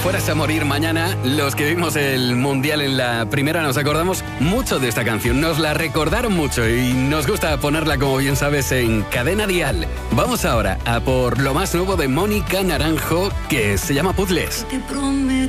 fueras a morir mañana, los que vimos el Mundial en la primera nos acordamos mucho de esta canción. Nos la recordaron mucho y nos gusta ponerla, como bien sabes, en Cadena Dial. Vamos ahora a por lo más nuevo de Mónica Naranjo, que se llama Puzzles.